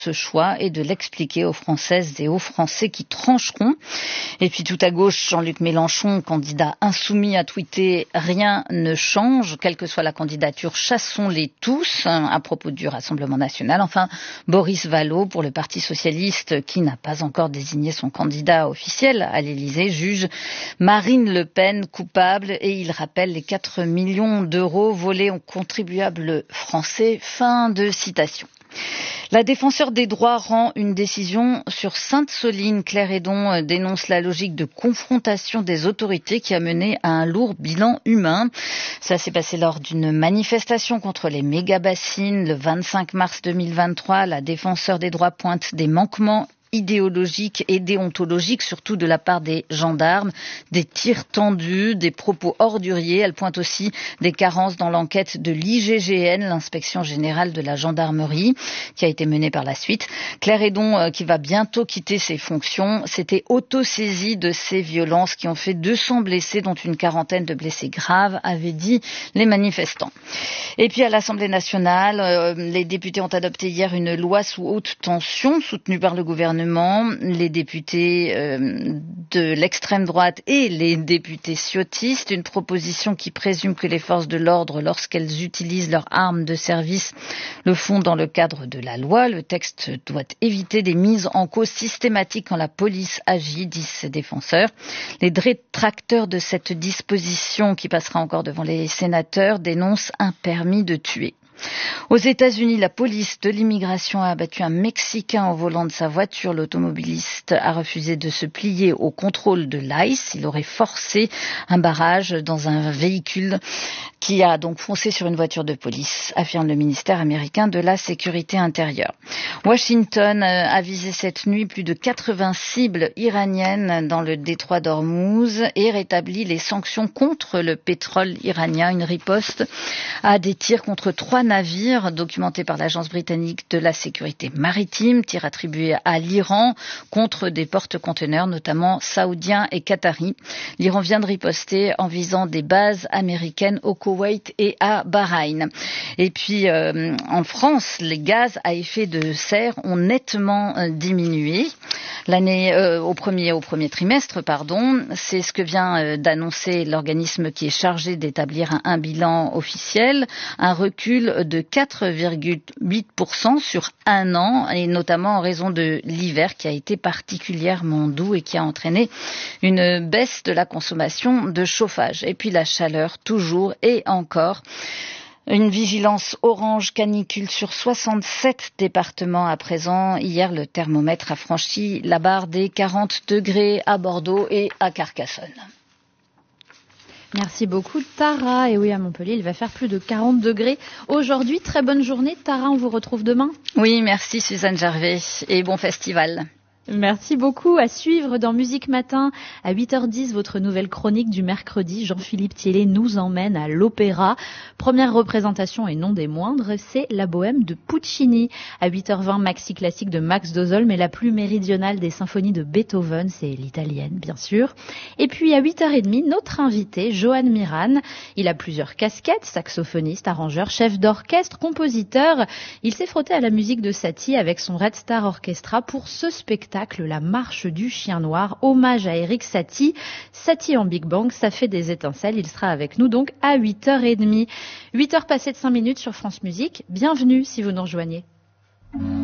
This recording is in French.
ce choix et de l'expliquer aux Françaises et aux Français qui trancheront. Et puis tout à gauche, Jean-Luc Mélenchon, candidat insoumis, a tweeté « Rien ne change, quelle que soit la candidature, chassons-les tous » à propos du Rassemblement national. Enfin, Boris Vallaud, pour le Parti socialiste, qui n'a pas encore désigné son candidat officiel à l'Élysée, juge Marine Le Pen coupable et il rappelle les 4 millions d'euros volés aux contribuables français. Fin de citation. La défenseure des droits rend une décision sur Sainte-Soline. Claire Hédon dénonce la logique de confrontation des autorités qui a mené à un lourd bilan humain. Ça s'est passé lors d'une manifestation contre les méga-bassines le 25 mars 2023. La défenseure des droits pointe des manquements idéologiques et déontologiques, surtout de la part des gendarmes, des tirs tendus, des propos orduriers. Elle pointe aussi des carences dans l'enquête de l'IGGN, l'inspection générale de la gendarmerie, qui a été menée par la suite. Claire Hédon, qui va bientôt quitter ses fonctions, s'était auto-saisie de ces violences qui ont fait 200 blessés, dont une quarantaine de blessés graves, avaient dit les manifestants. Et puis à l'Assemblée nationale, les députés ont adopté hier une loi sous haute tension, soutenue par le gouvernement. Les députés de l'extrême droite et les députés ciotistes, une proposition qui présume que les forces de l'ordre, lorsqu'elles utilisent leurs armes de service, le font dans le cadre de la loi. Le texte doit éviter des mises en cause systématiques quand la police agit, disent ses défenseurs. Les détracteurs de cette disposition, qui passera encore devant les sénateurs, dénoncent un permis de tuer. Aux États-Unis, la police de l'immigration a abattu un Mexicain au volant de sa voiture. L'automobiliste a refusé de se plier au contrôle de l'ICE. Il aurait forcé un barrage dans un véhicule qui a donc foncé sur une voiture de police, affirme le ministère américain de la Sécurité intérieure. Washington a visé cette nuit plus de 80 cibles iraniennes dans le détroit d'Ormuz et rétabli les sanctions contre le pétrole iranien. Une riposte à des tirs contre 3 navires documentés par l'agence britannique de la sécurité maritime, tirs attribués à l'Iran contre des porte-conteneurs, notamment saoudiens et qataris. L'Iran vient de riposter en visant des bases américaines au Koweït et à Bahreïn. Et puis en France, les gaz à effet de serre ont nettement diminué l'année au premier trimestre, c'est ce que vient d'annoncer l'organisme qui est chargé d'établir un bilan officiel, un recul de 4,8% sur un an, et notamment en raison de l'hiver qui a été particulièrement doux et qui a entraîné une baisse de la consommation de chauffage. Et puis la chaleur toujours et encore. Une vigilance orange canicule sur 67 départements à présent. Hier, le thermomètre a franchi la barre des 40 degrés à Bordeaux et à Carcassonne. Merci beaucoup Tara. Et oui, à Montpellier, il va faire plus de 40 degrés aujourd'hui. Très bonne journée Tara, on vous retrouve demain. Oui, merci Suzanne Gervais et bon festival. Merci beaucoup. À suivre dans Musique Matin, à 8h10, votre nouvelle chronique du mercredi. Jean-Philippe Thiellet nous emmène à l'opéra. Première représentation et non des moindres, c'est La Bohème de Puccini. À 8h20, maxi classique de Max Dozol, mais la plus méridionale des symphonies de Beethoven, c'est l'italienne, bien sûr. Et puis à 8h30, notre invité, Johan Miran. Il a plusieurs casquettes, saxophoniste, arrangeur, chef d'orchestre, compositeur. Il s'est frotté à la musique de Satie avec son Red Star Orchestra pour ce spectacle, La Marche du Chien Noir, hommage à Erik Satie. Satie en Big Bang, ça fait des étincelles. Il sera avec nous donc à 8h30. 8h passées de 5 minutes sur France Musique. Bienvenue si vous nous rejoignez.